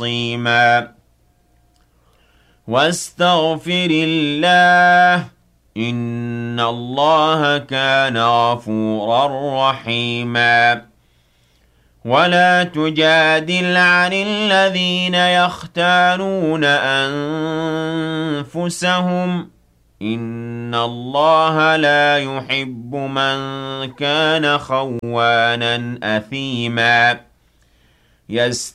عصيما واستغفر الله إن الله كان غفورا رحيما ولا تجادل عن الذين يختانون أنفسهم إن الله لا يحب من كان خوانا أثيما